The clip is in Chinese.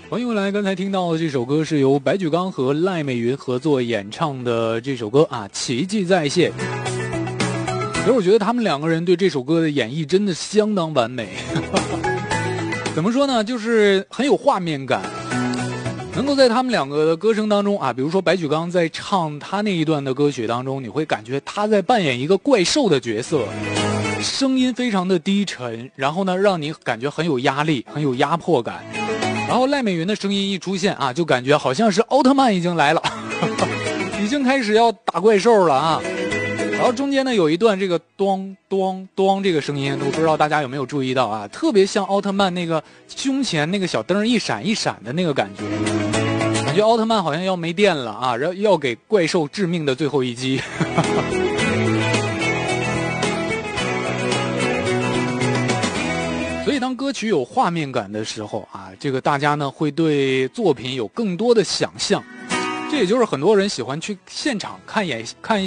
欢迎回来，刚才听到的这首歌是由白举纲和赖美云合作演唱的这首歌啊，奇迹再现。其实我觉得他们两个人对这首歌的演绎真的相当完美。怎么说呢，就是很有画面感，能够在他们两个的歌声当中啊，比如说白举纲在唱他那一段的歌曲当中，你会感觉他在扮演一个怪兽的角色，声音非常的低沉，然后呢让你感觉很有压力，很有压迫感。然后赖美云的声音一出现啊，就感觉好像是奥特曼已经来了，已经开始要打怪兽了啊。然后中间呢有一段这个咚咚咚这个声音，我不知道大家有没有注意到啊，特别像奥特曼那个胸前那个小灯一闪一闪的那个感觉，感觉奥特曼好像要没电了啊，然后要给怪兽致命的最后一击。所以当歌曲有画面感的时候啊，这个大家呢会对作品有更多的想象，这也就是很多人喜欢去现场看